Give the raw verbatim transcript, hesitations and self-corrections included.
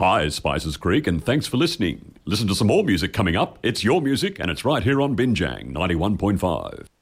Hi, Spices Creek, and thanks for listening. Listen to some more music coming up. It's your music, and it's right here on Binjang ninety-one point five.